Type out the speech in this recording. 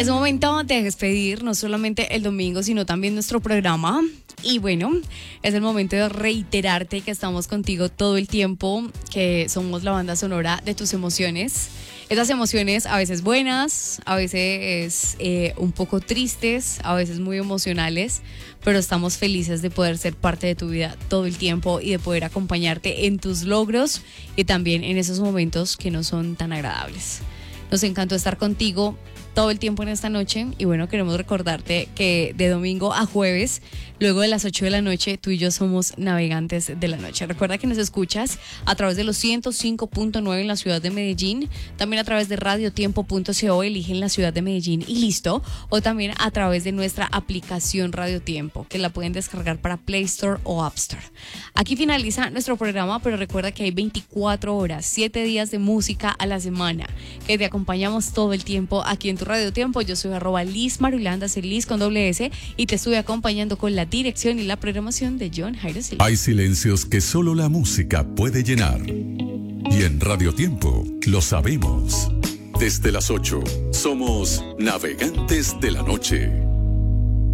Es momento de despedir no solamente el domingo, sino también nuestro programa. Y bueno, es el momento de reiterarte que estamos contigo todo el tiempo, que somos la banda sonora de tus emociones. Esas emociones a veces buenas, a veces un poco tristes, a veces muy emocionales, pero estamos felices de poder ser parte de tu vida todo el tiempo y de poder acompañarte en tus logros y también en esos momentos que no son tan agradables. Nos encantó estar contigo todo el tiempo en esta noche y bueno, queremos recordarte que de domingo a jueves, luego de las 8 de la noche, tú y yo somos navegantes de la noche. Recuerda que nos escuchas a través de los 105.9 en la ciudad de Medellín, también a través de radiotiempo.co, elige en la ciudad de Medellín y listo, o también a través de nuestra aplicación Radio Tiempo, que la pueden descargar para Play Store o App Store. Aquí finaliza nuestro programa, pero recuerda que hay 24 horas, 7 días de música a la semana, que te acompañamos todo el tiempo aquí en tu Radio Tiempo. Yo soy @Liz Marulanda, Liz con doble S, y te estuve acompañando con la dirección y la programación de John Jairo Silva. Hay silencios que solo la música puede llenar. Y en Radio Tiempo lo sabemos. Desde las 8 somos Navegantes de la Noche.